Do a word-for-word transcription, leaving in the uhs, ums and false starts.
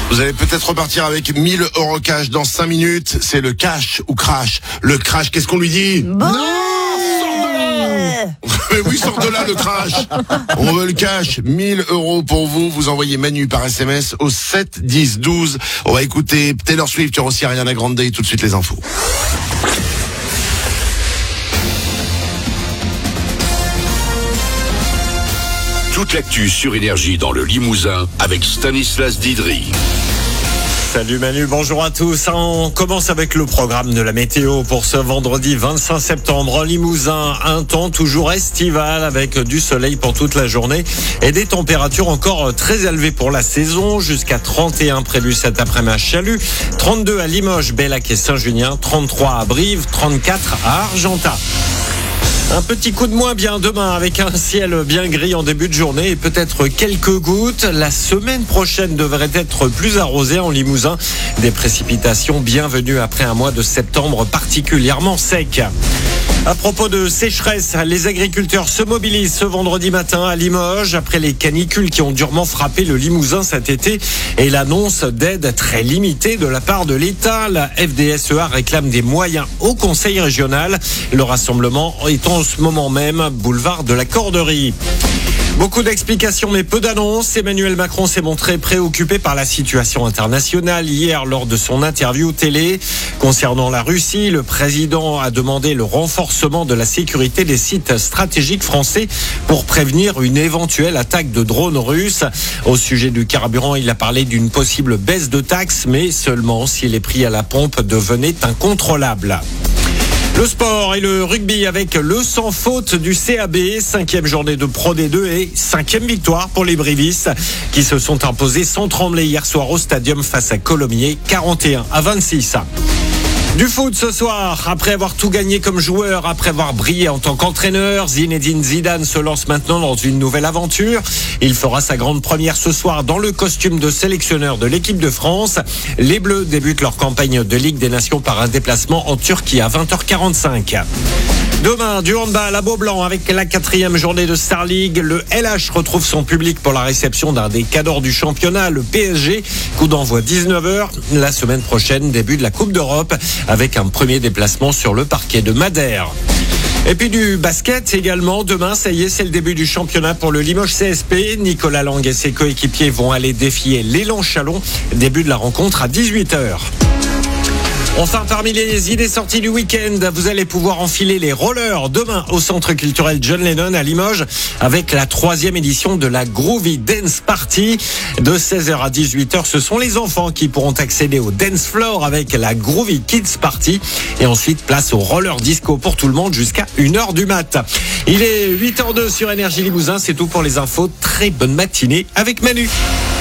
Vous allez peut-être repartir avec mille euros cash dans cinq minutes. C'est le cash ou crash. Le crash, qu'est-ce qu'on lui dit? Bon. Non, sors de là. Mais oui, sors de là le crash. On veut le cash. mille euros pour vous. Vous envoyez Manu par S M S au sept dix douze. On va écouter Taylor Swift, il y aura aussi Ariana Grande et tout de suite les infos. Toute l'actu sur Énergie dans le Limousin avec Stanislas Didry. Salut Manu, bonjour à tous. On commence avec le programme de la météo pour ce vendredi vingt-cinq septembre. Limousin, un temps toujours estival avec du soleil pour toute la journée et des températures encore très élevées pour la saison, jusqu'à trente et un prévu cet après-midi à Chalut, trente-deux à Limoges, Bellac et Saint-Junien, trente-trois à Brive, trente-quatre à Argentat. Un petit coup de moins bien demain avec un ciel bien gris en début de journée et peut-être quelques gouttes. La semaine prochaine devrait être plus arrosée en Limousin. Des précipitations bienvenues après un mois de septembre particulièrement sec. À propos de sécheresse, les agriculteurs se mobilisent ce vendredi matin à Limoges après les canicules qui ont durement frappé le Limousin cet été et l'annonce d'aides très limitées de la part de l'État. La F D S E A réclame des moyens au Conseil régional. Le rassemblement est en ce moment même boulevard de la Corderie. Beaucoup d'explications mais peu d'annonces. Emmanuel Macron s'est montré préoccupé par la situation internationale hier lors de son interview télé. Concernant la Russie, le président a demandé le renforcement de la sécurité des sites stratégiques français pour prévenir une éventuelle attaque de drones russes. Au sujet du carburant, il a parlé d'une possible baisse de taxes, mais seulement si les prix à la pompe devenaient incontrôlables. Le sport et le rugby avec le sans faute du C A B, cinquième journée de Pro D deux et cinquième victoire pour les Brivistes qui se sont imposés sans trembler hier soir au stadium face à Colomiers, quarante et un à vingt-six. Du foot ce soir, après avoir tout gagné comme joueur, après avoir brillé en tant qu'entraîneur, Zinedine Zidane se lance maintenant dans une nouvelle aventure. Il fera sa grande première ce soir dans le costume de sélectionneur de l'équipe de France. Les Bleus débutent leur campagne de Ligue des Nations par un déplacement en Turquie à vingt heures quarante-cinq. Demain, du handball à Beaublanc avec la quatrième journée de Star League. Le L H retrouve son public pour la réception d'un des cadors du championnat, le P S G. Coup d'envoi dix-neuf heures. La semaine prochaine, début de la Coupe d'Europe avec un premier déplacement sur le parquet de Madère. Et puis du basket également. Demain, ça y est, c'est le début du championnat pour le Limoges C S P. Nicolas Lang et ses coéquipiers vont aller défier l'Élan Chalon. Début de la rencontre à dix-huit heures. Enfin, parmi les idées sorties du week-end, vous allez pouvoir enfiler les rollers demain au Centre culturel John Lennon à Limoges avec la troisième édition de la Groovy Dance Party. De seize heures à dix-huit heures, ce sont les enfants qui pourront accéder au dance floor avec la Groovy Kids Party. Et ensuite, place au roller disco pour tout le monde jusqu'à une heure du mat. Il est huit heures zéro deux sur Énergie Limousin. C'est tout pour les infos. Très bonne matinée avec Manu.